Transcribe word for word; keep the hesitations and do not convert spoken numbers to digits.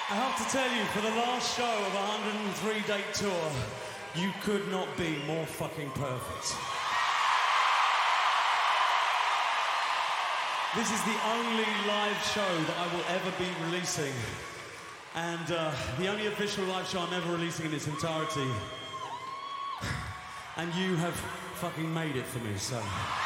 I have to tell you, for the last show of a one hundred three date tour, you could not be more fucking perfect. This is the only live show that I will ever be releasing, and uh, the only official live show I'm ever releasing in its entirety. And you have fucking made it for me, so...